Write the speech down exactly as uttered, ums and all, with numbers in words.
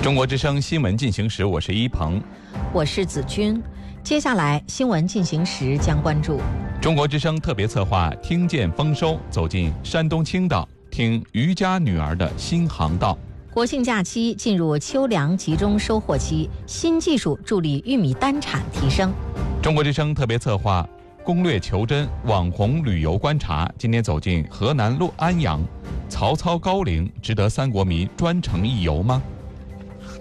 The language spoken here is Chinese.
中国之声新闻进行时，我是一鹏， 我是子君。接下来新闻进行时将关注中国之声特别策划听见丰收，走进山东青岛，听渔家女儿的新航道。 国庆假期进入秋粮集中收获期，新技术助力玉米单产提升。 中国之声特别策划攻略求真网红旅游观察，今天走进河南洛安阳，曹操高陵值得三国迷专程一游吗？